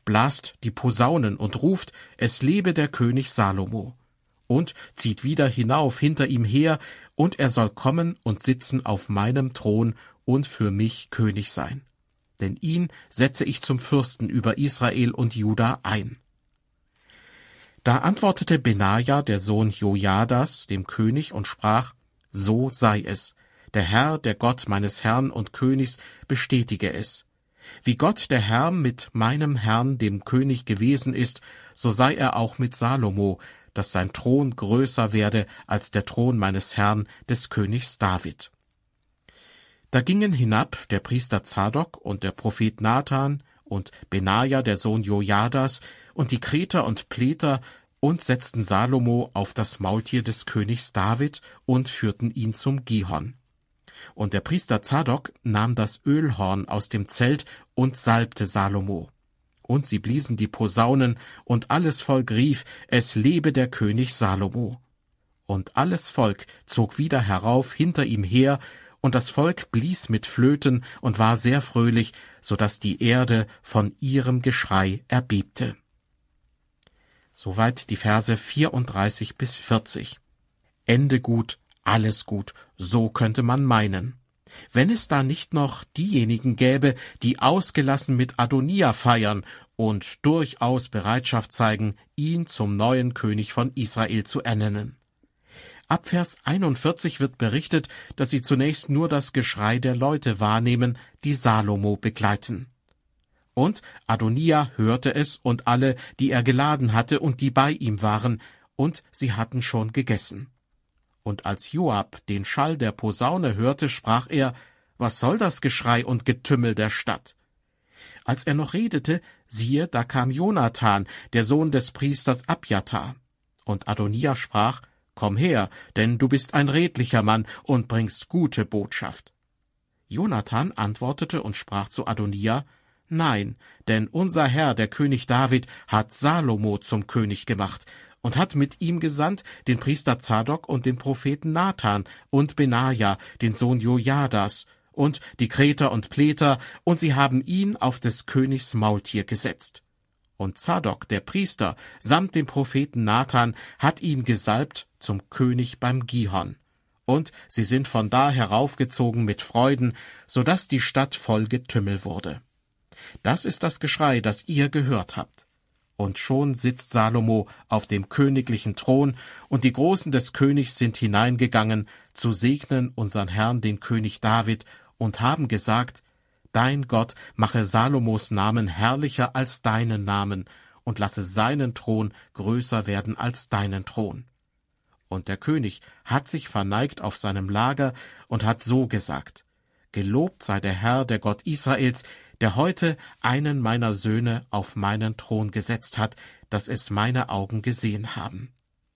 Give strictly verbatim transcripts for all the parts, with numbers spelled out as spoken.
blast die Posaunen und ruft, es lebe der König Salomo, und zieht wieder hinauf hinter ihm her, und er soll kommen und sitzen auf meinem Thron und für mich König sein. Denn ihn setze ich zum Fürsten über Israel und Juda ein. Da antwortete Benaja, der Sohn Jojadas, dem König und sprach, so sei es. Der Herr, der Gott meines Herrn und Königs, bestätige es. Wie Gott der Herr mit meinem Herrn, dem König, gewesen ist, so sei er auch mit Salomo, dass sein Thron größer werde als der Thron meines Herrn, des Königs David. Da gingen hinab der Priester Zadok und der Prophet Nathan und Benaja, der Sohn Jojadas, und die Kreter und Pleter, und setzten Salomo auf das Maultier des Königs David und führten ihn zum Gihon. Und der Priester Zadok nahm das Ölhorn aus dem Zelt und salbte Salomo. Und sie bliesen die Posaunen, und alles Volk rief, es lebe der König Salomo. Und alles Volk zog wieder herauf hinter ihm her, und das Volk blies mit Flöten und war sehr fröhlich, so daß die Erde von ihrem Geschrei erbebte. Soweit die Verse vierunddreißig bis vierzig. Ende gut, alles gut, so könnte man meinen. Wenn es da nicht noch diejenigen gäbe, die ausgelassen mit Adonia feiern und durchaus Bereitschaft zeigen, ihn zum neuen König von Israel zu ernennen. Ab Vers einundvierzig wird berichtet, dass sie zunächst nur das Geschrei der Leute wahrnehmen, die Salomo begleiten. Und Adonia hörte es und alle, die er geladen hatte und die bei ihm waren, und sie hatten schon gegessen. Und als Joab den Schall der Posaune hörte, sprach er, was soll das Geschrei und Getümmel der Stadt? Als er noch redete, siehe, da kam Jonathan, der Sohn des Priesters Abjatar. Und Adonia sprach, komm her, denn du bist ein redlicher Mann und bringst gute Botschaft. Jonathan antwortete und sprach zu Adonia, nein, denn unser Herr, der König David, hat Salomo zum König gemacht und hat mit ihm gesandt den Priester Zadok und den Propheten Nathan und Benaja, den Sohn Jojadas, und die Kreter und Pleter, und sie haben ihn auf des Königs Maultier gesetzt. Und Zadok, der Priester, samt dem Propheten Nathan, hat ihn gesalbt zum König beim Gihon. Und sie sind von da heraufgezogen mit Freuden, so daß die Stadt voll Getümmel wurde. Das ist das Geschrei, das ihr gehört habt. Und schon sitzt Salomo auf dem königlichen Thron, und die Großen des Königs sind hineingegangen, zu segnen unseren Herrn, den König David, und haben gesagt, dein Gott mache Salomos Namen herrlicher als deinen Namen und lasse seinen Thron größer werden als deinen Thron. Und der König hat sich verneigt auf seinem Lager und hat so gesagt, gelobt sei der Herr, der Gott Israels, der heute einen meiner Söhne auf meinen Thron gesetzt hat, dass es meine Augen gesehen haben.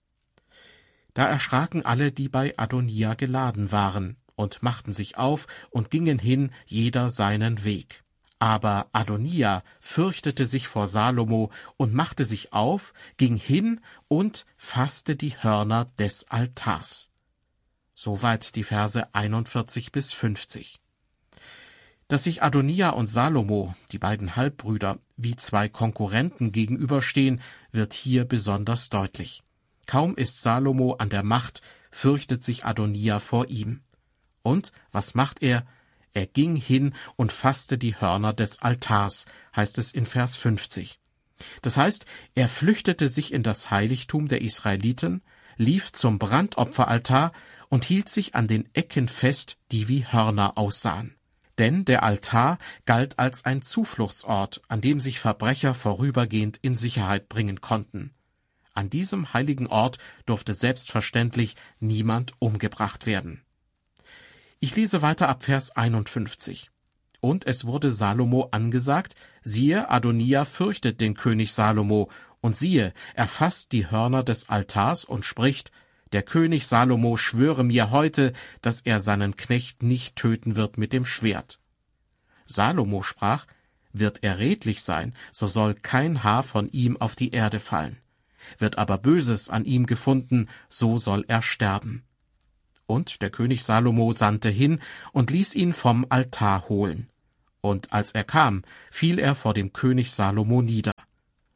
Da erschraken alle, die bei Adonia geladen waren, und machten sich auf und gingen hin, jeder seinen Weg. Aber Adonia fürchtete sich vor Salomo und machte sich auf, ging hin und fasste die Hörner des Altars. Soweit die Verse einundvierzig bis fünfzig. Dass sich Adonia und Salomo, die beiden Halbbrüder, wie zwei Konkurrenten gegenüberstehen, wird hier besonders deutlich. Kaum ist Salomo an der Macht, fürchtet sich Adonia vor ihm. Und was macht er? Er ging hin und fasste die Hörner des Altars, heißt es in Vers fünfzig. Das heißt, er flüchtete sich in das Heiligtum der Israeliten, lief zum Brandopferaltar und hielt sich an den Ecken fest, die wie Hörner aussahen. Denn der Altar galt als ein Zufluchtsort, an dem sich Verbrecher vorübergehend in Sicherheit bringen konnten. An diesem heiligen Ort durfte selbstverständlich niemand umgebracht werden. Ich lese weiter ab Vers einundfünfzig. Und es wurde Salomo angesagt, siehe, Adonia fürchtet den König Salomo, und siehe, er fasst die Hörner des Altars und spricht, der König Salomo schwöre mir heute, dass er seinen Knecht nicht töten wird mit dem Schwert. Salomo sprach, wird er redlich sein, so soll kein Haar von ihm auf die Erde fallen. Wird aber Böses an ihm gefunden, so soll er sterben. Und der König Salomo sandte hin und ließ ihn vom Altar holen. Und als er kam, fiel er vor dem König Salomo nieder.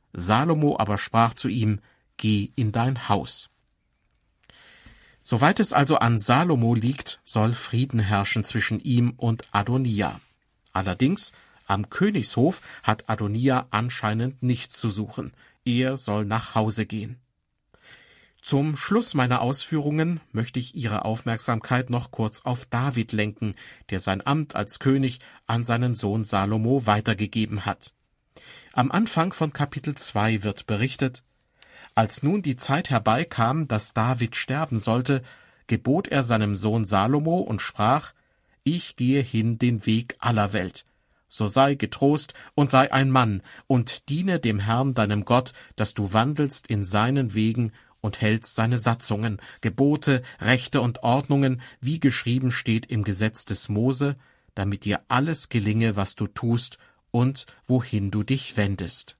Salomo aber sprach zu ihm: Geh in dein Haus. Soweit es also an Salomo liegt, soll Frieden herrschen zwischen ihm und Adonia. Allerdings, am Königshof hat Adonia anscheinend nichts zu suchen. Er soll nach Hause gehen. Zum Schluss meiner Ausführungen möchte ich Ihre Aufmerksamkeit noch kurz auf David lenken, der sein Amt als König an seinen Sohn Salomo weitergegeben hat. Am Anfang von Kapitel zwei wird berichtet: Als nun die Zeit herbeikam, dass David sterben sollte, gebot er seinem Sohn Salomo und sprach: Ich gehe hin den Weg aller Welt. So sei getrost und sei ein Mann und diene dem Herrn deinem Gott, dass du wandelst in seinen Wegen und hältst seine Satzungen, Gebote, Rechte und Ordnungen, wie geschrieben steht im Gesetz des Mose, damit dir alles gelinge, was du tust und wohin du dich wendest.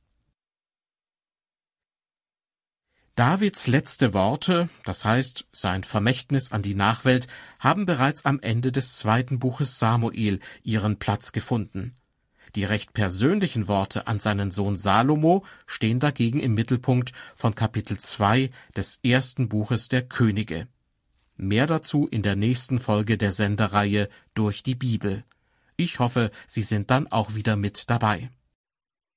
Davids letzte Worte, das heißt sein Vermächtnis an die Nachwelt, haben bereits am Ende des zweiten Buches Samuel ihren Platz gefunden. Die recht persönlichen Worte an seinen Sohn Salomo stehen dagegen im Mittelpunkt von Kapitel zwei des ersten Buches der Könige. Mehr dazu in der nächsten Folge der Sendereihe Durch die Bibel. Ich hoffe, Sie sind dann auch wieder mit dabei.